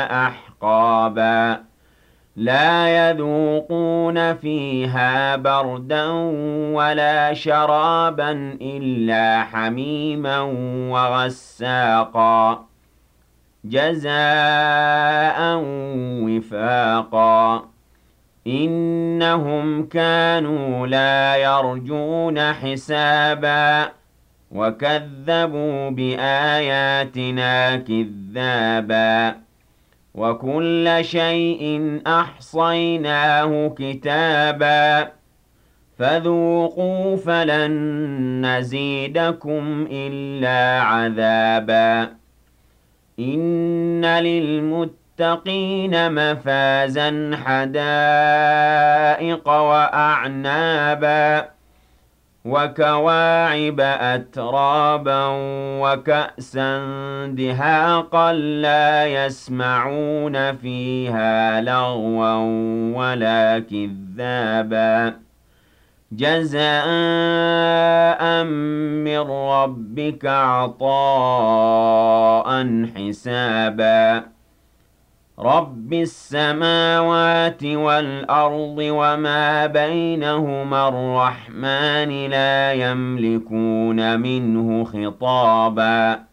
أحقابا لا يذوقون فيها بردا ولا شرابا إلا حميما وغساقا جزاء وفاقا إنهم كانوا لا يرجون حسابا وكذبوا بآياتنا كذابا وكل شيء أحصيناه كتابا فذوقوا فلن نزيدكم إلا عذابا إن للمتقين مفازا حدائق وأعنابا وكواعب أترابا وكأسا دهاقا لا يسمعون فيها لغوا ولا كذابا جزاء من ربك عطاء حسابا رب السماوات والأرض وما بينهما الرحمن لا يملكون منه خطابا